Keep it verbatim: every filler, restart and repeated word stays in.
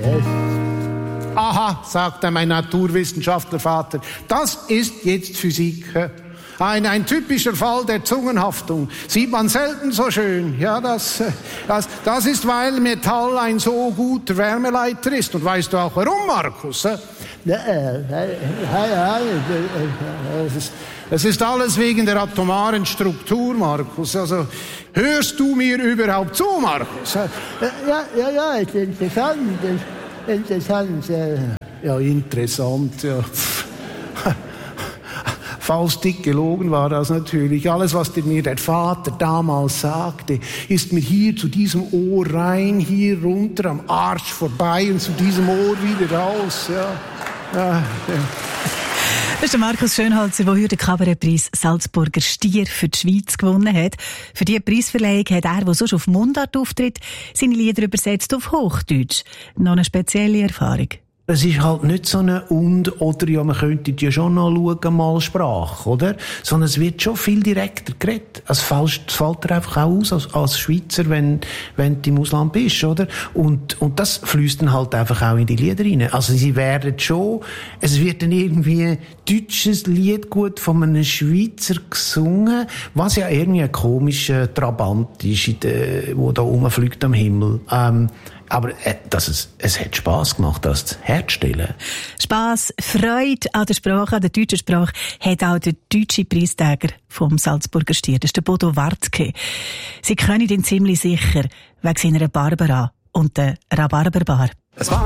Aha, sagte mein Naturwissenschaftlervater, das ist jetzt Physik. Ein, ein typischer Fall der Zungenhaftung. Sieht man selten so schön. Ja, das, das, das ist, weil Metall ein so guter Wärmeleiter ist. Und weißt du auch warum, Markus? Es ist, es ist alles wegen der atomaren Struktur, Markus. Also, hörst du mir überhaupt zu, Markus? Ja, ja, ja, ist interessant. Interessant. Ja, interessant, ja. Faustdick gelogen war das natürlich. Alles, was mir der Vater damals sagte, ist mir hier zu diesem Ohr rein, hier runter, am Arsch vorbei und zu diesem Ohr wieder raus. Ja. Ja, ja. Das ist der Markus Schönholzer, der heute den Kabarettpreis Salzburger Stier für die Schweiz gewonnen hat. Für diese Preisverleihung hat er, der sonst auf Mundart auftritt, seine Lieder übersetzt auf Hochdeutsch. Noch eine spezielle Erfahrung. Es ist halt nicht so eine und, oder ja, man könnte ja schon noch schauen, mal Sprache, oder? Sondern es wird schon viel direkter geredet. Es fällt, es fällt dir einfach auch aus, als, als Schweizer, wenn, wenn du im Ausland bist, oder? Und, und das fließt dann halt einfach auch in die Lieder rein. Also sie werden schon, es wird dann irgendwie ein deutsches Lied gut von einem Schweizer gesungen, was ja irgendwie ein komischer Trabant ist, in der, wo da rumfliegt am Himmel. Ähm, Aber äh, das ist, es hat Spass gemacht, das herzustellen. Spass, Freude an der Sprache, an der deutschen Sprache, hat auch der deutsche Preisträger vom Salzburger Stier, das ist der Bodo Wartke. Sie können ihn ziemlich sicher wegen seiner Barbara und der Rhabarberbar. Es war